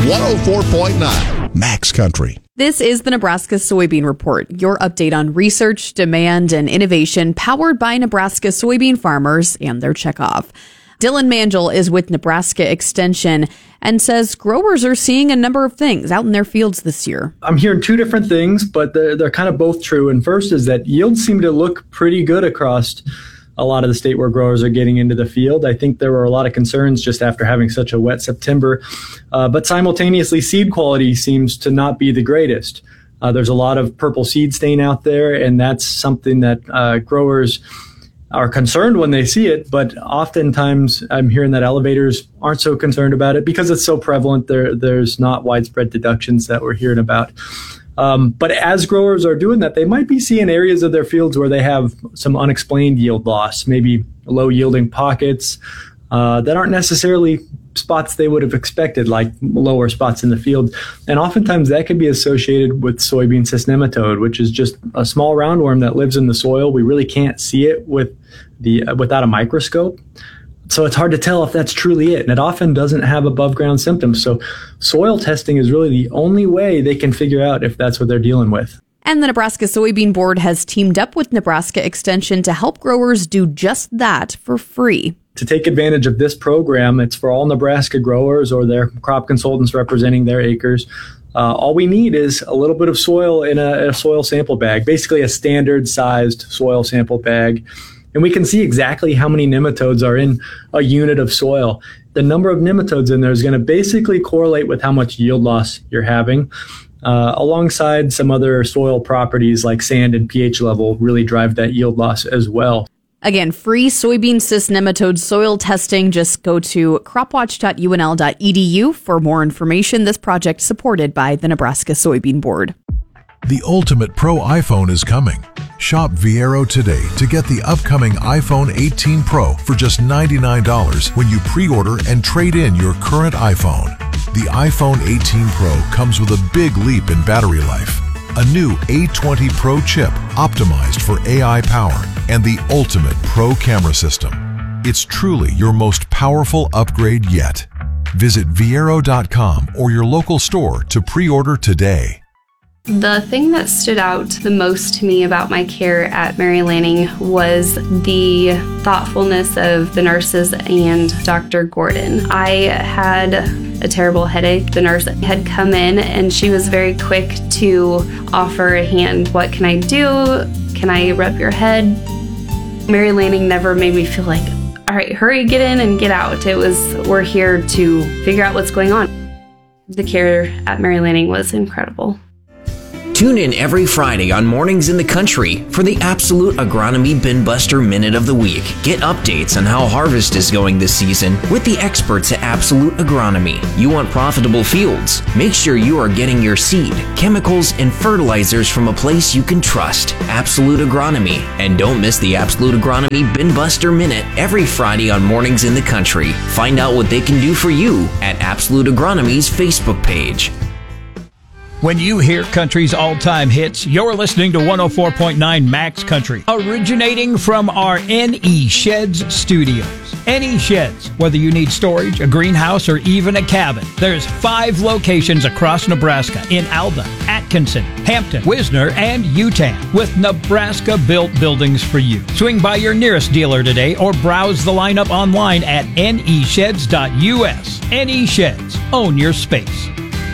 104.9 Max Country. This is the Nebraska Soybean Report, your update on research, demand, and innovation powered by Nebraska soybean farmers and their checkoff. Dylan Mangel is with Nebraska Extension and says growers are seeing a number of things out in their fields this year. I'm hearing two different things, but they're kind of both true. And first is that yields seem to look pretty good across a lot of the state where growers are getting into the field. I think there were a lot of concerns just after having such a wet September, but simultaneously seed quality seems to not be the greatest. There's a lot of purple seed stain out there, and that's something that growers are concerned when they see it, but oftentimes I'm hearing that elevators aren't so concerned about it because it's so prevalent. There's not widespread deductions that we're hearing about. But as growers are doing that, they might be seeing areas of their fields where they have some unexplained yield loss, maybe low yielding pockets that aren't necessarily spots they would have expected, like lower spots in the field. And oftentimes that can be associated with soybean cyst nematode, which is just a small roundworm that lives in the soil. We really can't see it without a microscope. So it's hard to tell if that's truly it. And it often doesn't have above ground symptoms. So soil testing is really the only way they can figure out if that's what they're dealing with. And the Nebraska Soybean Board has teamed up with Nebraska Extension to help growers do just that for free. To take advantage of this program, it's for all Nebraska growers or their crop consultants representing their acres. All we need is a little bit of soil in a soil sample bag, basically a standard sized soil sample bag. And we can see exactly how many nematodes are in a unit of soil. The number of nematodes in there is going to basically correlate with how much yield loss you're having, alongside some other soil properties like sand and pH level really drive that yield loss as well. Again, free soybean cyst nematode soil testing. Just go to cropwatch.unl.edu for more information. This project supported by the Nebraska Soybean Board. The ultimate pro iPhone is coming. Shop Viero today to get the upcoming iPhone 18 Pro for just $99 when you pre-order and trade in your current iPhone. The iPhone 18 Pro comes with a big leap in battery life, a new A20 Pro chip optimized for AI power, and the ultimate pro camera system. It's truly your most powerful upgrade yet. Visit Viero.com or your local store to pre-order today. The thing that stood out the most to me about my care at Mary Lanning was the thoughtfulness of the nurses and Dr. Gordon. I had a terrible headache. The nurse had come in and she was very quick to offer a hand. What can I do? Can I rub your head? Mary Lanning never made me feel like, all right, hurry, get in and get out. It was, we're here to figure out what's going on. The care at Mary Lanning was incredible. Tune in every Friday on Mornings in the Country for the Absolute Agronomy Bin Buster Minute of the Week. Get updates on how harvest is going this season with the experts at Absolute Agronomy. You want profitable fields? Make sure you are getting your seed, chemicals, and fertilizers from a place you can trust. Absolute Agronomy. And don't miss the Absolute Agronomy Bin Buster Minute every Friday on Mornings in the Country. Find out what they can do for you at Absolute Agronomy's Facebook page. When you hear country's all-time hits, you're listening to 104.9 Max Country, originating from our NE Sheds studios. NE Sheds, whether you need storage, a greenhouse, or even a cabin. There's 5 locations across Nebraska in Alba, Atkinson, Hampton, Wisner, and Utan, with Nebraska-built buildings for you. Swing by your nearest dealer today or browse the lineup online at nesheds.us. NE Sheds. Own your space.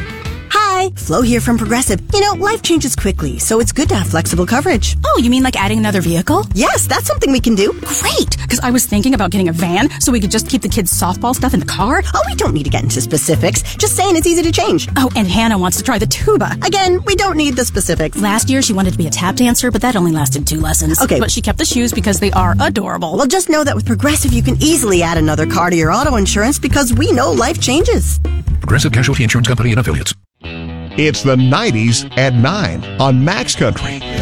Hi, Flo here from Progressive. You know, life changes quickly, so it's good to have flexible coverage. Oh, you mean like adding another vehicle? Yes, that's something we can do. Great, because I was thinking about getting a van so we could just keep the kids' softball stuff in the car. Oh, we don't need to get into specifics. Just saying it's easy to change. Oh, and Hannah wants to try the tuba. Again, we don't need the specifics. Last year, she wanted to be a tap dancer, but that only lasted 2 lessons. Okay. But she kept the shoes because they are adorable. Well, just know that with Progressive, you can easily add another car to your auto insurance because we know life changes. Progressive Casualty Insurance Company and Affiliates. It's the 90s at 9 on Max Country.